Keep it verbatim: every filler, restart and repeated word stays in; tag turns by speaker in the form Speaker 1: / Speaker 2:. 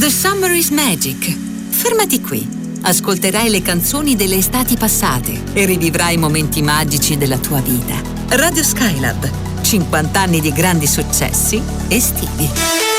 Speaker 1: The Summer is Magic. Fermati qui. Ascolterai le canzoni delle estati passate e rivivrai momenti magici della tua vita. Radio Skylab. cinquanta anni di grandi successi estivi.